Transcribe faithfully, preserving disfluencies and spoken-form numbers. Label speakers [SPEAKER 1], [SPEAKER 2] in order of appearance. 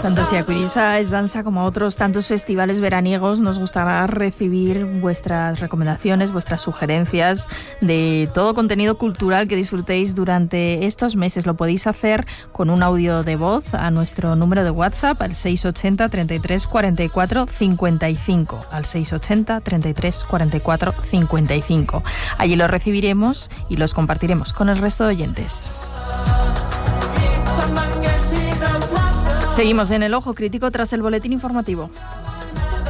[SPEAKER 1] Santosia Curisa es danza como otros tantos festivales veraniegos. Nos gustará recibir vuestras recomendaciones, vuestras sugerencias de todo contenido cultural que disfrutéis durante estos meses. Lo podéis hacer con un audio de voz a nuestro número de WhatsApp al seis ochenta, treinta y tres, cuarenta y cuatro, cincuenta y cinco, al seis ochenta, treinta y tres, cuarenta y cuatro, cincuenta y cinco. Allí lo recibiremos y los compartiremos con el resto de oyentes. Seguimos en el Ojo Crítico tras el boletín informativo.